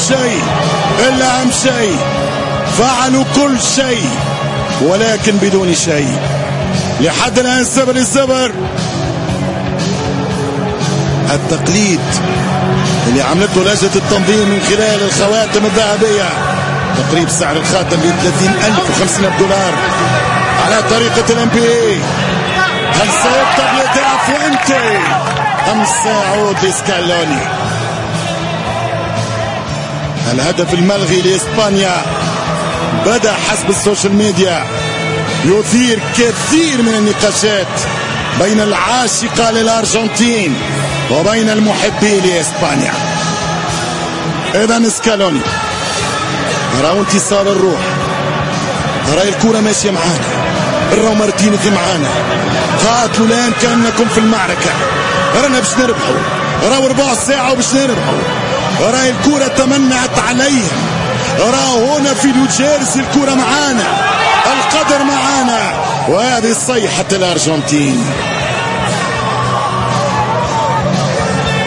شيء إلا أهم شيء، فعلوا كل شيء ولكن بدون شيء. لحد الآن 0-0. التقليد اللي عملته لجنة التنظيم من خلال الخواتم الذهبية، تقريب سعر الخاتم ب 30,500 دولار على طريقة الNBA. هل سيكتب يدافع فوينتي أم سيعود لسكالوني؟ الهدف الملغي لإسبانيا بدأ حسب السوشيال ميديا يثير كثير من النقاشات بين العاشقة للأرجنتين وبين المحبين لإسبانيا. إذن سكالوني راهو انتصار الروح، راهي الكرة ماشية معانا، راهو مارتينيز معانا، قاتلوا الآن كأنكم في المعركة، رانا باش نربحوا، راهو ربع ساعة وباش نربحوا، راهي الكرة تمنعت عليهم، راهو هنا في نيوجيرسي الكرة معانا، القدر معانا، وهذه صيحة الأرجنتين.